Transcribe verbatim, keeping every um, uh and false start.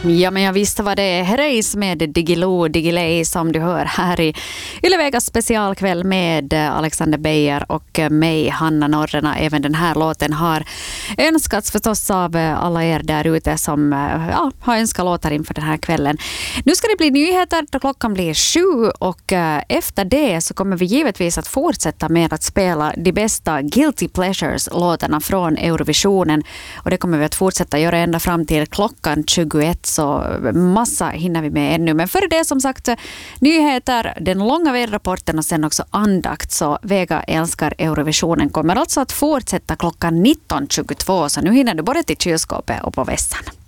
Ja, men jag visste vad det är. Herreys med Digilo, Digilei som du hör här i Yle Vegas specialkväll med Alexander Beijer och mig, Hanna Norrena. Även den här låten har önskats förstås av alla er där ute som ja, har önskat låtar inför den här kvällen. Nu ska det bli nyheter då klockan blir sju och efter det så kommer vi givetvis att fortsätta med att spela de bästa Guilty Pleasures-låtarna från Eurovisionen. Och det kommer vi att fortsätta göra ända fram till klockan tjugoett. Så massa hinner vi med ännu. Men före det som sagt nyheter, den långa väderrapporten och sen också andakt. Så Vega älskar Eurovisionen kommer alltså att fortsätta klockan nitton tjugotvå. Så nu hinner du både till kylskåpet och på vässan.